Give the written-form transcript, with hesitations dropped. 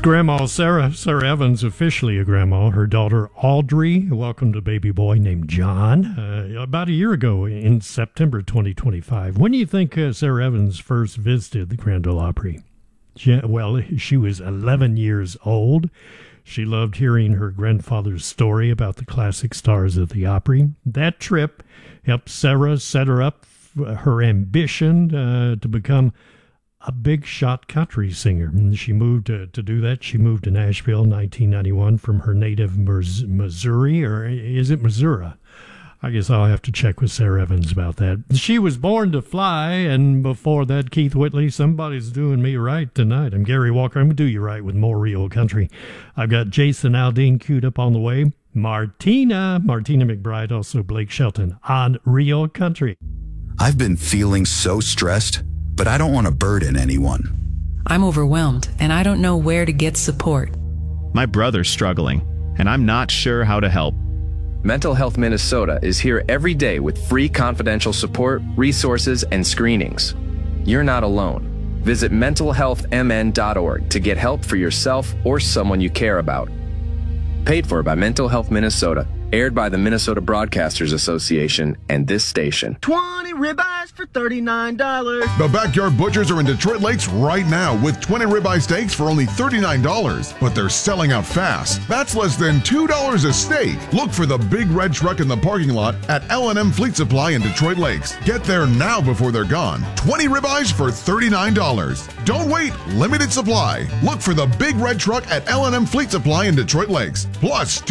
Grandma Sarah Evans, officially a grandma. Her daughter Audrey welcomed a baby boy named John about a year ago in September 2025. When do you think Sarah Evans first visited the Grand Ole Opry? She was 11 years old. She loved hearing her grandfather's story about the classic stars of the Opry. That trip helped Sarah set her up her ambition to become a big shot country singer. And she moved to do that. She moved to Nashville in 1991 from her native Missouri, or is it Missouri? I guess I'll have to check with Sarah Evans about that. She was born to fly, and before that, Keith Whitley, Somebody's Doing Me Right Tonight. I'm Gary Walker. I'm going to do you right with more real country. I've got Jason Aldean queued up on the way. Martina McBride, also Blake Shelton on Real Country. I've been feeling so stressed, but I don't want to burden anyone. I'm overwhelmed, and I don't know where to get support. My brother's struggling, and I'm not sure how to help. Mental Health Minnesota is here every day with free confidential support, resources, and screenings. You're not alone. Visit mentalhealthmn.org to get help for yourself or someone you care about. Paid for by Mental Health Minnesota. Aired by the Minnesota Broadcasters Association and this station. 20 ribeyes for $39. The Backyard Butchers are in Detroit Lakes right now with 20 ribeye steaks for only $39. But they're selling out fast. That's less than $2 a steak. Look for the big red truck in the parking lot at L&M Fleet Supply in Detroit Lakes. Get there now before they're gone. 20 ribeyes for $39. Don't wait. Limited supply. Look for the big red truck at L&M Fleet Supply in Detroit Lakes. Plus